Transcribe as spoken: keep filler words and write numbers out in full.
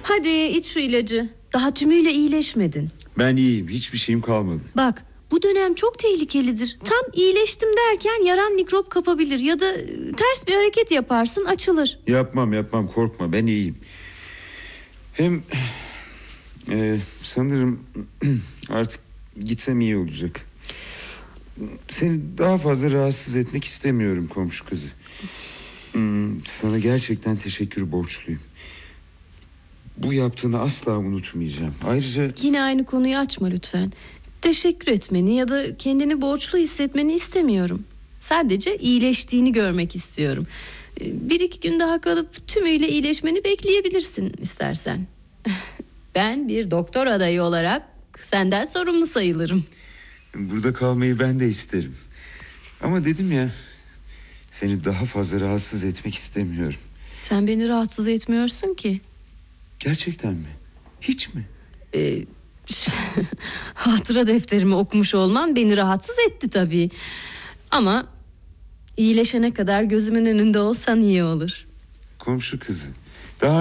Hadi iç şu ilacı. Daha tümüyle iyileşmedin. Ben iyiyim, hiçbir şeyim kalmadı. Bak, bu dönem çok tehlikelidir. Tam iyileştim derken yaran mikrop kapabilir. Ya da ters bir hareket yaparsın, açılır. Yapmam yapmam, korkma, ben iyiyim. Hem e, sanırım artık gitsem iyi olacak. Seni daha fazla rahatsız etmek istemiyorum komşu kızı. Hmm, Sana gerçekten teşekkür borçluyum. Bu yaptığını asla unutmayacağım. Ayrıca... Yine aynı konuyu açma lütfen. Teşekkür etmeni ya da kendini borçlu hissetmeni istemiyorum. Sadece iyileştiğini görmek istiyorum. Bir iki gün daha kalıp tümüyle iyileşmeni bekleyebilirsin istersen. Ben bir doktor adayı olarak senden sorumlu sayılırım. Burada kalmayı ben de isterim. Ama dedim ya, seni daha fazla rahatsız etmek istemiyorum. Sen beni rahatsız etmiyorsun ki. Gerçekten mi? Hiç mi? Ee, hatıra defterimi okumuş olman beni rahatsız etti tabii. Ama iyileşene kadar gözümün önünde olsan iyi olur. Komşu kızı, daha